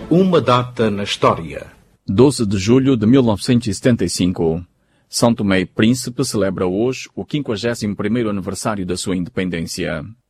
Uma data na história. 12 de julho de 1975. São Tomé e Príncipe celebra hoje o 51º aniversário da sua independência.